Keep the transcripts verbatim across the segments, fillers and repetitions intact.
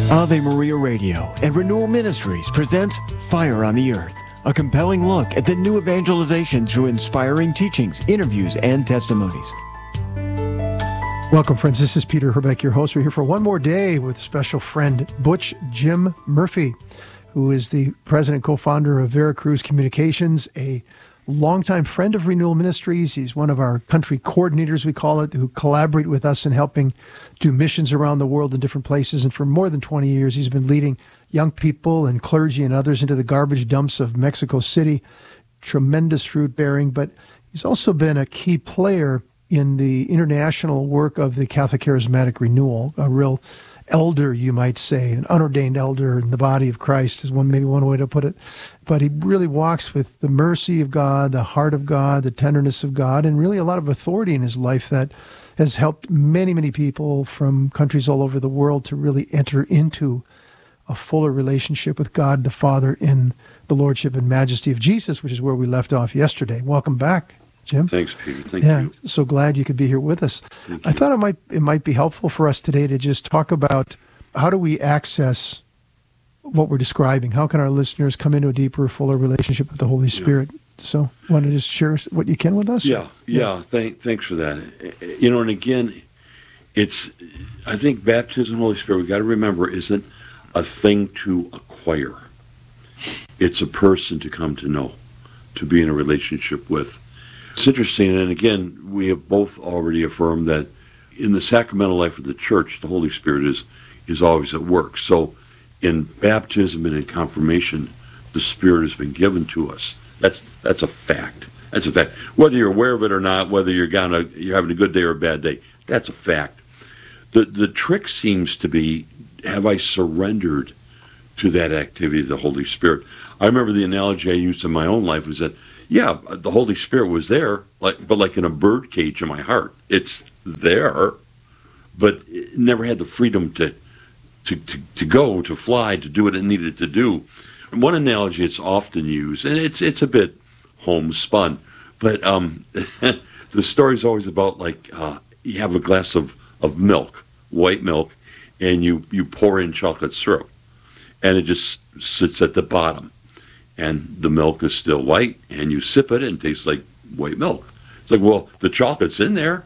Ave Maria Radio and Renewal Ministries presents Fire on the Earth, a compelling look at the new evangelization through inspiring teachings, interviews, and testimonies. Welcome, friends. This is Peter Herbeck, your host. We're here for one more day with special friend Butch Jim Murphy, who is the president and co-founder of Veracruz Communications, a longtime friend of Renewal Ministries. He's one of our country coordinators, we call it, who collaborate with us in helping do missions around the world in different places. And for more than twenty years, he's been leading young people and clergy and others into the garbage dumps of Mexico City. Tremendous fruit bearing, but he's also been a key player in the international work of the Catholic Charismatic Renewal, a real elder, you might say, an unordained elder in the body of Christ is one maybe one way to put it. But he really walks with the mercy of God, the heart of God, the tenderness of God, and really a lot of authority in his life that has helped many, many people from countries all over the world to really enter into a fuller relationship with God the Father in the Lordship and Majesty of Jesus, which is where we left off yesterday. Welcome back, Jim. Thanks, Peter. Thank yeah, you. So glad you could be here with us. Thank I you. thought it might it might be helpful for us today to just talk about how do we access what we're describing? How can our listeners come into a deeper, fuller relationship with the Holy Spirit? Yeah. So, want to just share what you can with us? Yeah, yeah. yeah. Thank, thanks for that. You know, and again, it's I think baptism of the Holy Spirit, we've got to remember, isn't a thing to acquire. It's a person to come to know, to be in a relationship with. It's interesting, and again, we have both already affirmed that in the sacramental life of the church, the Holy Spirit is is always at work. So in baptism and in confirmation, the Spirit has been given to us. That's that's a fact. That's a fact. Whether you're aware of it or not, whether you're gonna you're having a good day or a bad day, that's a fact. The the trick seems to be, have I surrendered to that activity of the Holy Spirit? I remember the analogy I used in my own life was that, yeah, the Holy Spirit was there, like, but like in a bird cage in my heart. It's there, but it never had the freedom to, to, to, to go, to fly, to do what it needed to do. And one analogy it's often used, and it's it's a bit homespun, but um, the story's always about, like, uh, you have a glass of, of milk, white milk, and you, you pour in chocolate syrup, and it just sits at the bottom. And the milk is still white, and you sip it, and it tastes like white milk. It's like, well, the chocolate's in there.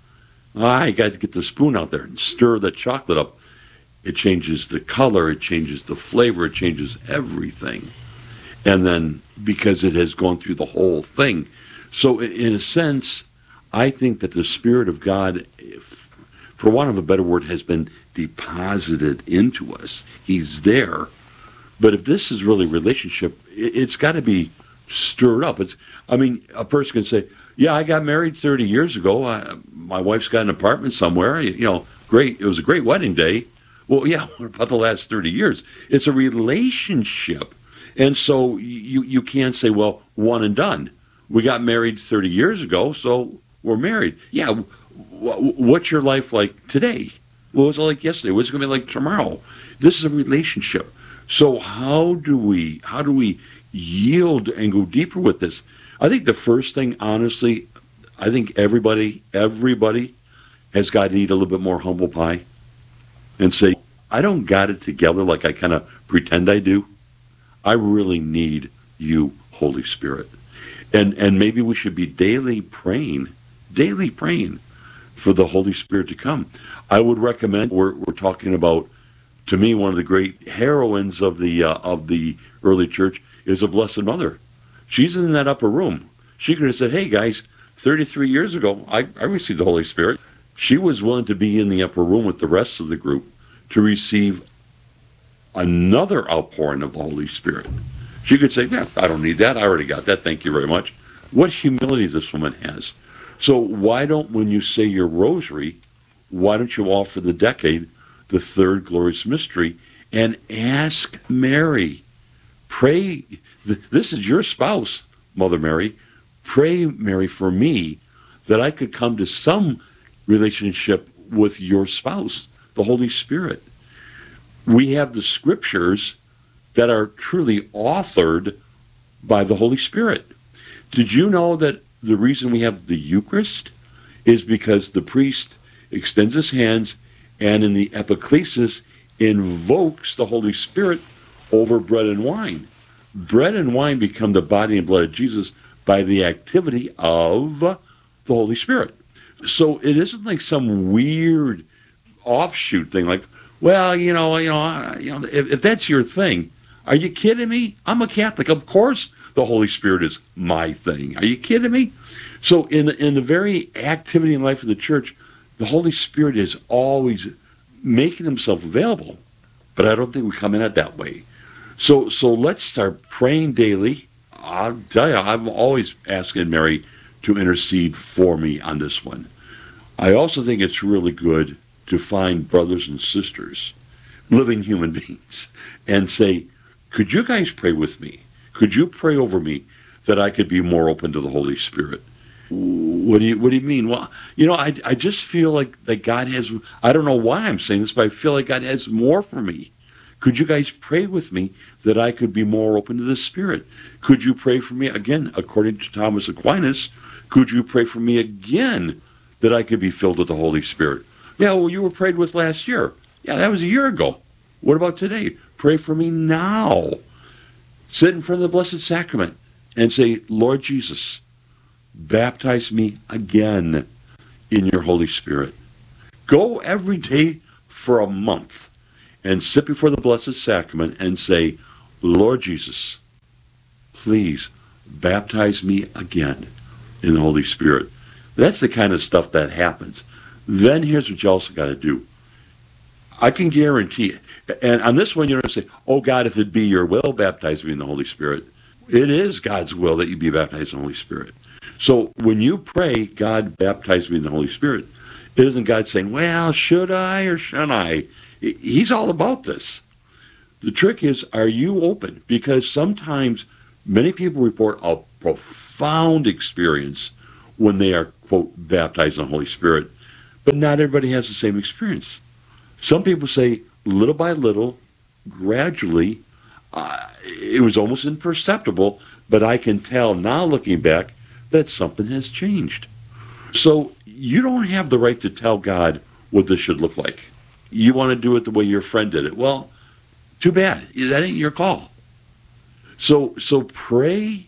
I got to get the spoon out there and stir the chocolate up. It changes the color, it changes the flavor, it changes everything. And then, because it has gone through the whole thing. So, in a sense, I think that the Spirit of God, if, for want of a better word, has been deposited into us. He's there. But if this is really relationship, it's got to be stirred up. It's, I mean, a person can say, yeah, I got married thirty years ago. I, my wife's got an apartment somewhere. You, you know, great. It was a great wedding day. Well, yeah, what about the last thirty years? It's a relationship. And so you, you can't say, well, one and done. We got married thirty years ago, so we're married. Yeah, w- what's your life like today? What was it like yesterday? What's it going to be like tomorrow? This is a relationship. So how do we how do we yield and go deeper with this? I think the first thing, honestly, I think everybody everybody has got to eat a little bit more humble pie and say, I don't got it together like I kind of pretend I do. I really need you, Holy Spirit. And and maybe we should be daily praying, daily praying for the Holy Spirit to come. I would recommend, we're we're talking about, to me, one of the great heroines of the uh, of the early church is a Blessed Mother. She's in that upper room. She could have said, hey, guys, thirty-three years ago, I, I received the Holy Spirit. She was willing to be in the upper room with the rest of the group to receive another outpouring of the Holy Spirit. She could say, yeah, I don't need that. I already got that. Thank you very much. What humility this woman has. So why don't, when you say your rosary, why don't you offer the decade, the third glorious mystery, and ask Mary, pray, this is your spouse, Mother Mary, pray, Mary, for me, that I could come to some relationship with your spouse, the Holy Spirit. We have the scriptures that are truly authored by the Holy Spirit. Did you know that the reason we have the Eucharist is because the priest extends his hands, and in the epiclesis, invokes the Holy Spirit over bread and wine. Bread and wine become the body and blood of Jesus by the activity of the Holy Spirit. So it isn't like some weird offshoot thing like, well, you know, you know, you know, if, if that's your thing, are you kidding me? I'm a Catholic. Of course the Holy Spirit is my thing. Are you kidding me? So in the, in the very activity and life of the church, the Holy Spirit is always making himself available. But I don't think we come in it that way. So so let's start praying daily. I'll tell you, I'm always asking Mary to intercede for me on this one. I also think it's really good to find brothers and sisters, living human beings, and say, could you guys pray with me? Could you pray over me that I could be more open to the Holy Spirit? What do you What do you mean? Well, you know, I, I just feel like that God has, I don't know why I'm saying this, but I feel like God has more for me. Could you guys pray with me that I could be more open to the Spirit? Could you pray for me, again, according to Thomas Aquinas, could you pray for me again that I could be filled with the Holy Spirit? Yeah, well, you were prayed with last year. Yeah, that was a year ago. What about today? Pray for me now. Sit in front of the Blessed Sacrament and say, Lord Jesus, baptize me again in your Holy Spirit. Go every day for a month and sit before the Blessed Sacrament and say, Lord Jesus, please baptize me again in the Holy Spirit. That's the kind of stuff that happens. Then here's what you also got to do. I can guarantee it. And on this one, you're going to say, oh God, if it be your will, baptize me in the Holy Spirit. It is God's will that you be baptized in the Holy Spirit. So when you pray, God, baptize me in the Holy Spirit, it isn't God saying, well, should I or shouldn't I? He's all about this. The trick is, are you open? Because sometimes many people report a profound experience when they are, quote, baptized in the Holy Spirit, but not everybody has the same experience. Some people say, little by little, gradually, uh, it was almost imperceptible, but I can tell now looking back that something has changed. So you don't have the right to tell God what this should look like. You want to do it the way your friend did it. Well, too bad. That ain't your call. So so pray,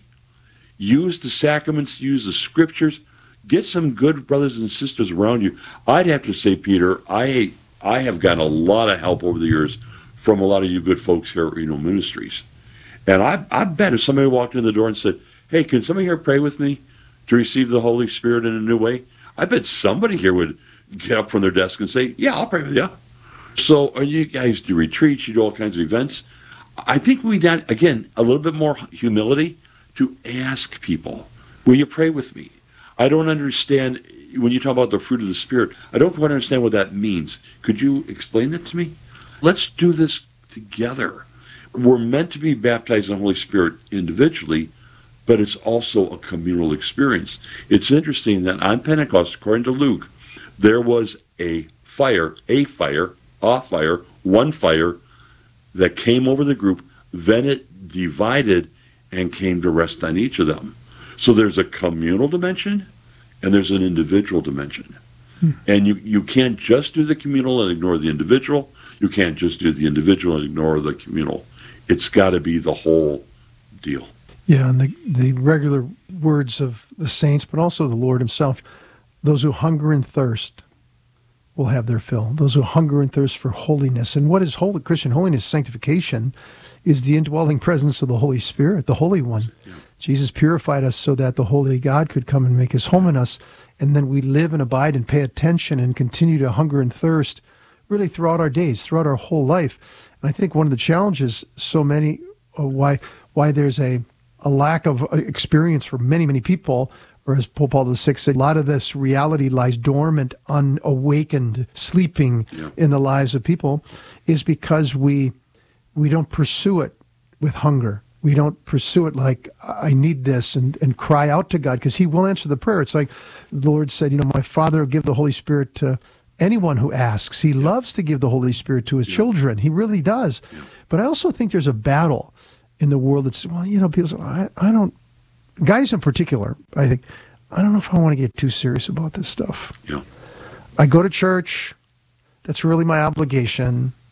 use the sacraments, use the scriptures, get some good brothers and sisters around you. I'd have to say, Peter, I I have gotten a lot of help over the years from a lot of you good folks here at Reno Ministries. And I, I bet if somebody walked in the door and said, hey, can somebody here pray with me to receive the Holy Spirit in a new way? I bet somebody here would get up from their desk and say, yeah, I'll pray with you. So are you guys do retreats, you do all kinds of events. I think we got, again, a little bit more humility to ask people, will you pray with me? I don't understand, when you talk about the fruit of the Spirit, I don't quite understand what that means. Could you explain that to me? Let's do this together. We're meant to be baptized in the Holy Spirit individually, but it's also a communal experience. It's interesting that on Pentecost, according to Luke, there was a fire, a fire, a fire, one fire that came over the group, then it divided and came to rest on each of them. So there's a communal dimension and there's an individual dimension. Hmm. And you, you can't just do the communal and ignore the individual. You can't just do the individual and ignore the communal. It's got to be the whole deal. Yeah, and the, the regular words of the saints, but also the Lord himself, those who hunger and thirst will have their fill. Those who hunger and thirst for holiness. And what is holy? Christian holiness, sanctification, is the indwelling presence of the Holy Spirit, the Holy One. Yeah. Jesus purified us so that the Holy God could come and make his home in us, and then we live and abide and pay attention and continue to hunger and thirst really throughout our days, throughout our whole life. And I think one of the challenges, so many, uh, why why there's a, a lack of experience for many, many people, or as Pope Paul the Sixth said, a lot of this reality lies dormant, unawakened, sleeping yeah. in the lives of people, is because we we don't pursue it with hunger. We don't pursue it like, I need this, and, and cry out to God, because he will answer the prayer. It's like the Lord said, you know, my Father will give the Holy Spirit to anyone who asks. He yeah. loves to give the Holy Spirit to his yeah. children. He really does. Yeah. But I also think there's a battle in the world that's, well, you know, people say, I, I don't, guys in particular, I think, I don't know if I want to get too serious about this stuff. Yeah. I go to church. That's really my obligation.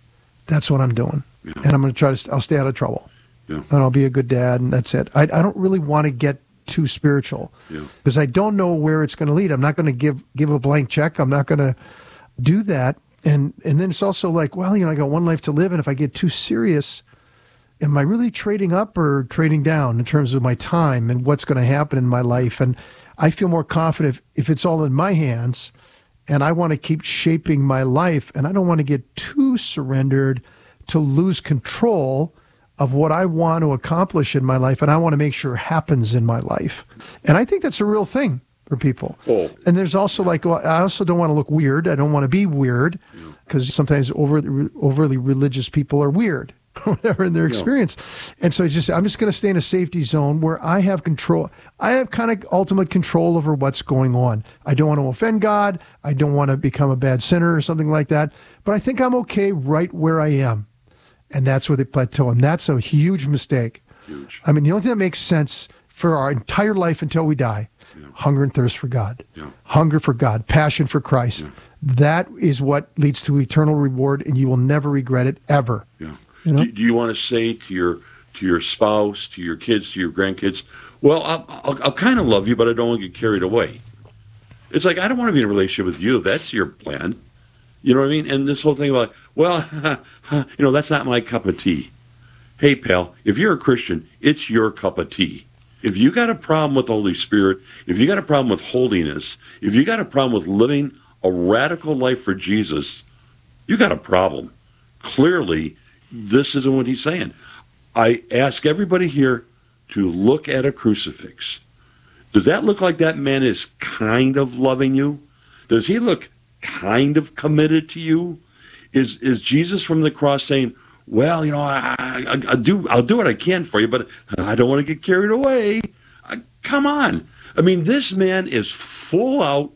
that's what I'm doing. Yeah. And I'm going to try to, I'll stay out of trouble. Yeah. And I'll be a good dad, and that's it. I, I don't really want to get too spiritual because yeah. I don't know where it's going to lead. I'm not going to give give a blank check. I'm not going to do that. And and then it's also like, well, you know, I got one life to live, and if I get too serious, am I really trading up or trading down in terms of my time and what's going to happen in my life? And I feel more confident if, if it's all in my hands, and I want to keep shaping my life, and I don't want to get too surrendered to lose control of what I want to accomplish in my life, and I want to make sure happens in my life. And I think that's a real thing for people. Oh. And there's also like, well, I also don't want to look weird. I don't want to be weird, because yeah. sometimes over, overly religious people are weird, whatever in their experience. Yeah. And so it's just, I'm just going to stay in a safety zone where I have control. I have kind of ultimate control over what's going on. I don't want to offend God. I don't want to become a bad sinner or something like that. But I think I'm okay right where I am. And that's where they plateau. And that's a huge mistake. Huge. I mean, the only thing that makes sense for our entire life until we die, yeah. hunger and thirst for God. Yeah. Hunger for God, passion for Christ. Yeah. That is what leads to eternal reward, and you will never regret it, ever. Yeah. You know? do, do you want to say to your to your spouse, to your kids, to your grandkids, well, I'll, I'll, I'll kind of love you, but I don't want to get carried away. It's like, I don't want to be in a relationship with you. That's your plan. You know what I mean? And this whole thing about, well, you know, that's not my cup of tea. Hey, pal, if you're a Christian, it's your cup of tea. If you got a problem with the Holy Spirit, if you got a problem with holiness, if you got a problem with living a radical life for Jesus, you got a problem. Clearly, this isn't what he's saying. I ask everybody here to look at a crucifix. Does that look like that man is kind of loving you? Does he look kind of committed to you? Is is Jesus from the cross saying, well, you know, I, I, I do, I'll do what I can for you, but I don't want to get carried away. I, come on. I mean, this man is full out,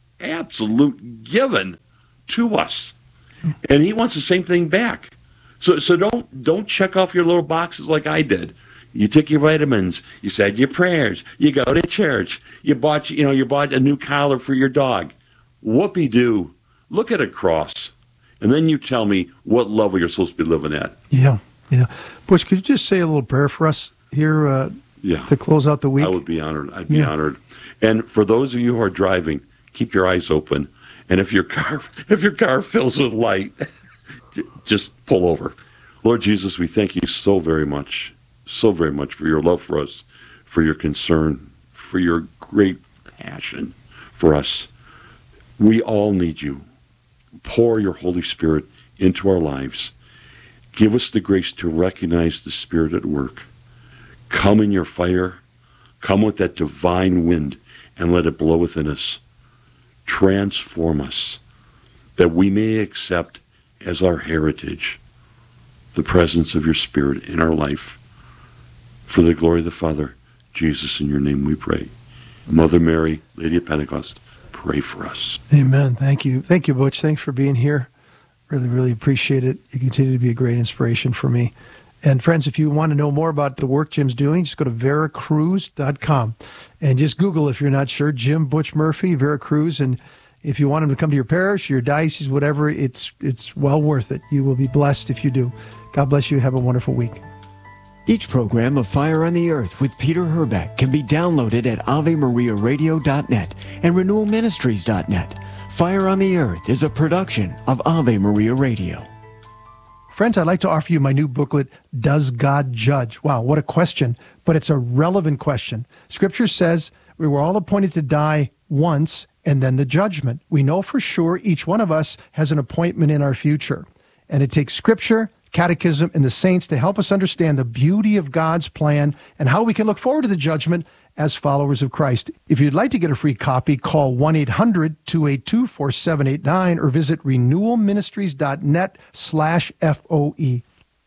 absolute given to us. And he wants the same thing back. So so don't don't check off your little boxes like I did. You took your vitamins, you said your prayers, you go to church, you bought you know, you bought a new collar for your dog. Whoopee-doo. Look at a cross. And then you tell me what level you're supposed to be living at. Yeah, yeah. Butch, could you just say a little prayer for us here uh, yeah. to close out the week? I would be honored. I'd be yeah. honored. And for those of you who are driving, keep your eyes open. And if your car if your car fills with light, just pull over. Lord Jesus, we thank you so very much, so very much for your love for us, for your concern, for your great passion for us. We all need you. Pour your Holy Spirit into our lives. Give us the grace to recognize the Spirit at work. Come in your fire. Come with that divine wind and let it blow within us. Transform us that we may accept as our heritage the presence of your Spirit in our life. For the glory of the Father, Jesus, in your name we pray. Mother Mary, Lady of Pentecost, pray for us. Amen. Thank you. Thank you, Butch. Thanks for being here. Really, really appreciate it. You continue to be a great inspiration for me. And friends, if you want to know more about the work Jim's doing, just go to vera cruz dot com and just Google, if you're not sure, Jim Butch Murphy, Vera Cruz. And if you want him to come to your parish, your diocese, whatever, it's it's well worth it. You will be blessed if you do. God bless you. Have a wonderful week. Each program of Fire on the Earth with Peter Herbeck can be downloaded at ave maria radio dot net and renewal ministries dot net. Fire on the Earth is a production of Ave Maria Radio. Friends, I'd like to offer you my new booklet, Does God Judge? Wow, what a question, but it's a relevant question. Scripture says we were all appointed to die once and then the judgment. We know for sure each one of us has an appointment in our future. And it takes Scripture, Catechism, and the saints to help us understand the beauty of God's plan and how we can look forward to the judgment as followers of Christ. If you'd like to get a free copy, call one eight hundred two eight two four seven eight nine or visit renewal ministries dot net slash F O E.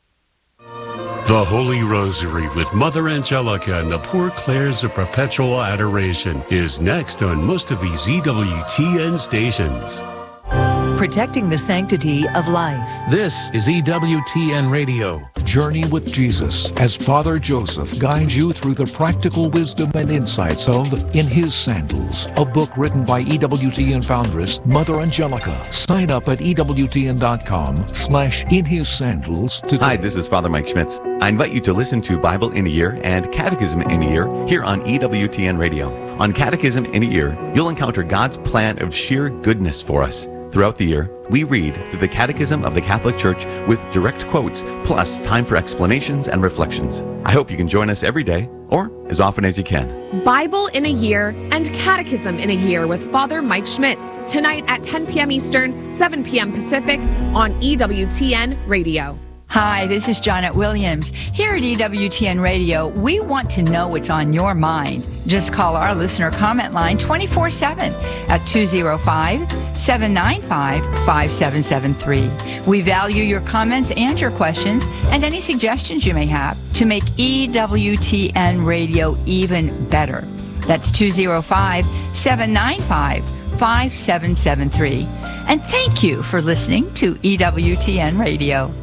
The Holy Rosary with Mother Angelica and the Poor Clares of Perpetual Adoration is next on most of these Z W T N stations. protecting the sanctity of life. This is E W T N Radio. Journey with Jesus as Father Joseph guides you through the practical wisdom and insights of In His Sandals, a book written by E W T N foundress Mother Angelica. Sign up at E W T N dot com slash In His Sandals today. Hi, this is Father Mike Schmitz. I invite you to listen to Bible in a Year and Catechism in a Year here on E W T N Radio. On Catechism in a Year, you'll encounter God's plan of sheer goodness for us. Throughout the year, we read through the Catechism of the Catholic Church with direct quotes, plus time for explanations and reflections. I hope you can join us every day, or as often as you can. Bible in a Year and Catechism in a Year with Father Mike Schmitz, tonight at ten p.m. Eastern, seven p.m. Pacific on E W T N Radio. Hi, this is Janet Williams. Here at E W T N Radio, we want to know what's on your mind. Just call our listener comment line twenty-four seven at two oh five, seven nine five, five seven seven three. We value your comments and your questions and any suggestions you may have to make E W T N Radio even better. That's two oh five, seven nine five, five seven seven three. And thank you for listening to E W T N Radio.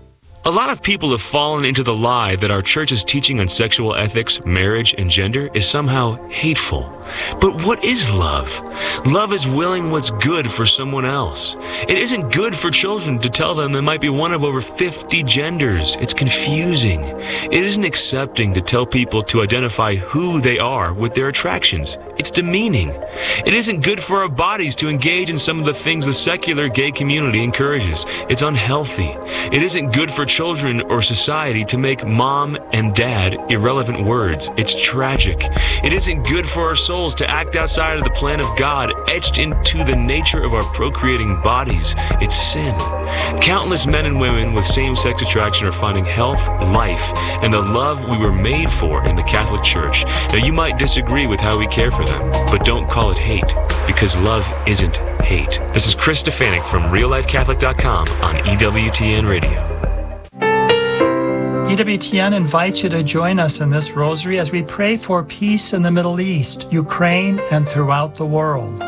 A lot of people have fallen into the lie that our church's teaching on sexual ethics, marriage, and gender is somehow hateful. But what is love? Love is willing what's good for someone else. It isn't good for children to tell them there might be one of over fifty genders. It's confusing. It isn't accepting to tell people to identify who they are with their attractions. It's demeaning. It isn't good for our bodies to engage in some of the things the secular gay community encourages. It's unhealthy. It isn't good for children or society to make mom and dad irrelevant words. It's tragic. It isn't good for our souls to act outside of the plan of God, etched into the nature of our procreating bodies. It's sin. Countless men and women with same-sex attraction are finding health, life, and the love we were made for in the Catholic Church. Now, you might disagree with how we care for them, but don't call it hate, because love isn't hate. This is Chris Stefanik from real life catholic dot com on E W T N Radio. E W T N invites you to join us in this rosary as we pray for peace in the Middle East, Ukraine, and throughout the world.